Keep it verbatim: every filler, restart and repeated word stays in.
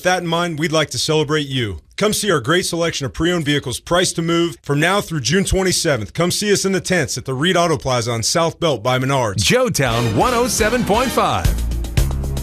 that in mind, we'd like to celebrate you. Come see our great selection of pre-owned vehicles priced to move from now through June twenty-seventh. Come see us in the tents at the Reed Auto Plaza on South Belt by Menards. Joetown one oh seven point five.